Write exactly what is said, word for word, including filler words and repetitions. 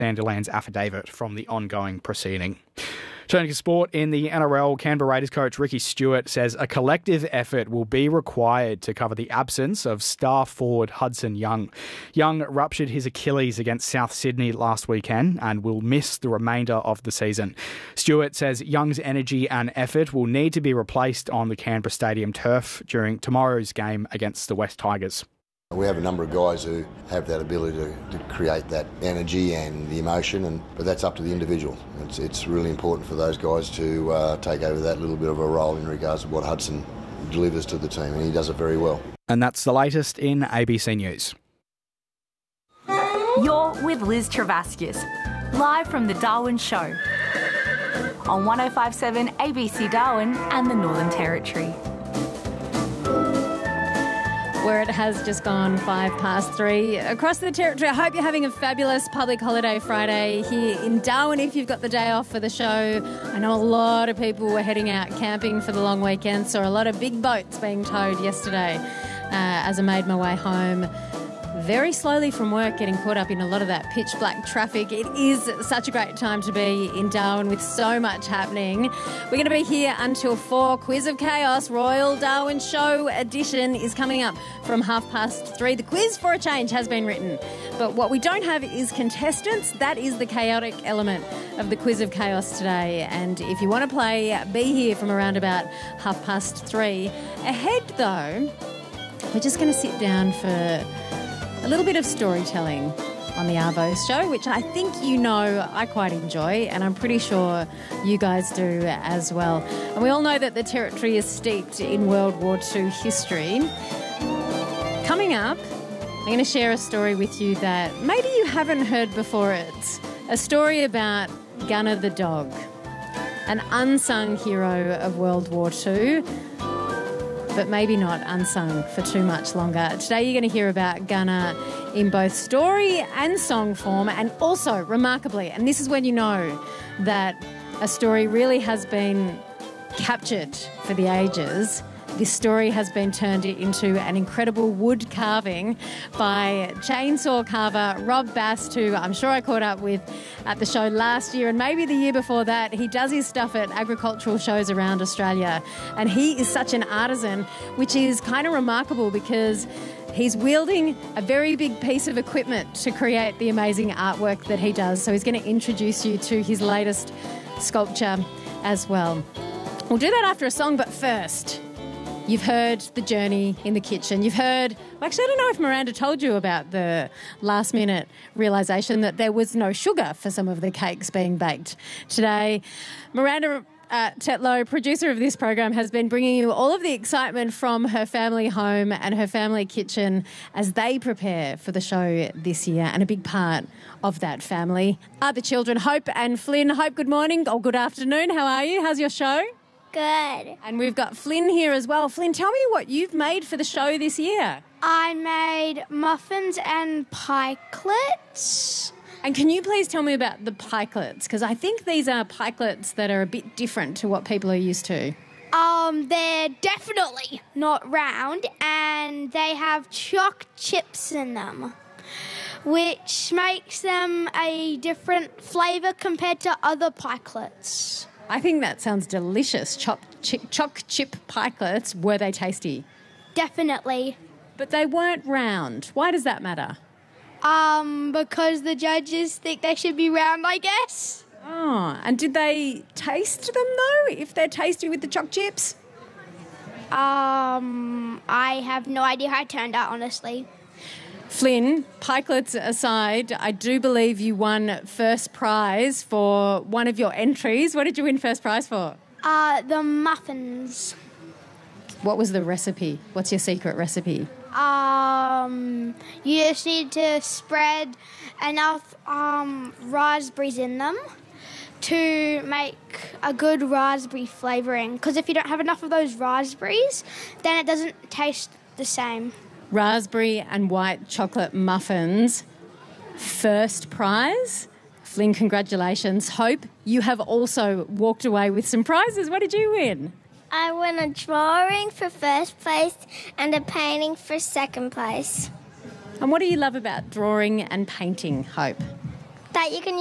Sandilands affidavit from the ongoing proceeding. Turning to sport, in the N R L, Canberra Raiders coach Ricky Stewart says a collective effort will be required to cover the absence of star forward Hudson Young. Young ruptured his Achilles against South Sydney last weekend and will miss the remainder of the season. Stewart says Young's energy and effort will need to be replaced on the Canberra Stadium turf during tomorrow's game against the West Tigers. We have a number of guys who have that ability to, to create that energy and the emotion, and but that's up to the individual. It's, it's really important for those guys to uh, take over that little bit of a role in regards to what Hudson delivers to the team, and he does it very well. And that's the latest in A B C News. You're with Liz Travaskis, live from the Darwin Show on one oh five point seven A B C Darwin and the Northern Territory. Where it has just gone five past three across the territory. I hope you're having a fabulous public holiday Friday here in Darwin if you've got the day off for the show. I know a lot of people were heading out camping for the long weekend. Saw a lot of big boats being towed yesterday uh, as I made my way home. Very slowly from work, getting caught up in a lot of that pitch black traffic. It is such a great time to be in Darwin with so much happening. We're going to be here until four. Quiz of Chaos, Royal Darwin Show edition is coming up from half past three. The quiz for a change has been written, but what we don't have is contestants. That is the chaotic element of the Quiz of Chaos today. And if you want to play, be here from around about half past three. Ahead though, we're just going to sit down for a little bit of storytelling on the Arvo show, which I think you know I quite enjoy, and I'm pretty sure you guys do as well. And we all know that the Territory is steeped in World War Two history. Coming up, I'm going to share a story with you that maybe you haven't heard before. It's a story about Gunner the dog, an unsung hero of World War Two, but maybe not unsung for too much longer. Today you're going to hear about Gunner in both story and song form, and also, remarkably, and this is when you know that a story really has been captured for the ages, this story has been turned into an incredible wood carving by chainsaw carver Rob Bast, who I'm sure I caught up with at the show last year and maybe the year before that. He does his stuff at agricultural shows around Australia, and he is such an artisan, which is kind of remarkable because he's wielding a very big piece of equipment to create the amazing artwork that he does. So he's going to introduce you to his latest sculpture as well. We'll do that after a song, but first, you've heard the journey in the kitchen. You've heard, well, actually, I don't know if Miranda told you about the last minute realisation that there was no sugar for some of the cakes being baked today. Miranda uh, Tetlow, producer of this program, has been bringing you all of the excitement from her family home and her family kitchen as they prepare for the show this year. And a big part of that family are the children, Hope and Flynn. Hope, good morning or good afternoon. How are you? How's your show? Good. And we've got Flynn here as well. Flynn, tell me what you've made for the show this year. I made muffins and pikelets. And can you please tell me about the pikelets? Because I think these are pikelets that are a bit different to what people are used to. Um, they're definitely not round, and they have choc chips in them, which makes them a different flavour compared to other pikelets. I think that sounds delicious. Choc chip, choc chip pikelets. Were they tasty? Definitely. But they weren't round. Why does that matter? Um, because the judges think they should be round, I guess. Oh, and did they taste them though, if they're tasty with the choc chips? Um, I have no idea how it turned out, honestly. Flynn, pikelets aside, I do believe you won first prize for one of your entries. What did you win first prize for? Uh, the muffins. What was the recipe? What's your secret recipe? Um, you just need to spread enough um, raspberries in them to make a good raspberry flavouring. Because if you don't have enough of those raspberries, then it doesn't taste the same. Raspberry and white chocolate muffins. First prize. Flynn, congratulations. Hope, you have also walked away with some prizes. What did you win? I won a drawing for first place and a painting for second place. And what do you love about drawing and painting, Hope? that you can